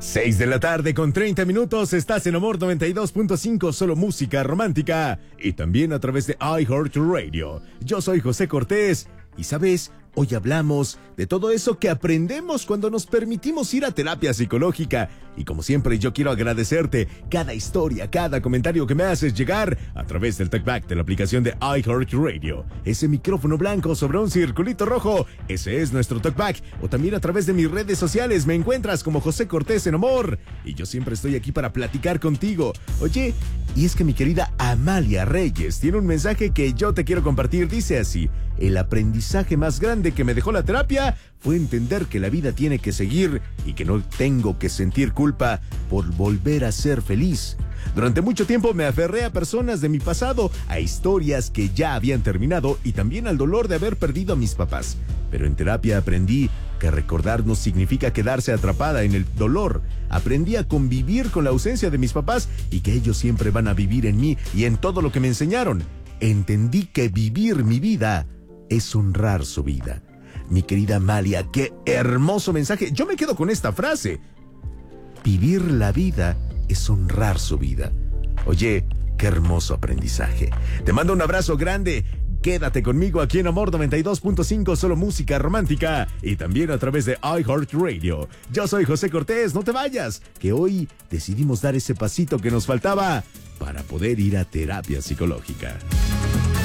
6 de la tarde con 30 minutos, estás en Amor 92.5, solo música romántica y también a través de iHeartRadio. Yo soy José Cortés y ¿sabes? Hoy hablamos de todo eso que aprendemos cuando nos permitimos ir a terapia psicológica. Y como siempre, yo quiero agradecerte cada historia, cada comentario que me haces llegar a través del TalkBack de la aplicación de iHeartRadio. Ese micrófono blanco sobre un circulito rojo, ese es nuestro TalkBack. O también a través de mis redes sociales me encuentras como José Cortés en Amor. Y yo siempre estoy aquí para platicar contigo. Oye, y es que mi querida Amalia Reyes tiene un mensaje que yo te quiero compartir. Dice así: el aprendizaje más grande que me dejó la terapia fue entender que la vida tiene que seguir y que no tengo que sentir culpa por volver a ser feliz. Durante mucho tiempo me aferré a personas de mi pasado, a historias que ya habían terminado y también al dolor de haber perdido a mis papás. Pero en terapia aprendí que recordar no significa quedarse atrapada en el dolor. Aprendí a convivir con la ausencia de mis papás y que ellos siempre van a vivir en mí y en todo lo que me enseñaron. Entendí que vivir mi vida es honrar su vida. Mi querida Amalia, qué hermoso mensaje. Yo me quedo con esta frase. Vivir la vida es honrar su vida. Oye, qué hermoso aprendizaje. Te mando un abrazo grande. Quédate conmigo aquí en Amor 92.5, solo música romántica y también a través de iHeartRadio. Yo soy José Cortés, no te vayas, que hoy decidimos dar ese pasito que nos faltaba para poder ir a terapia psicológica.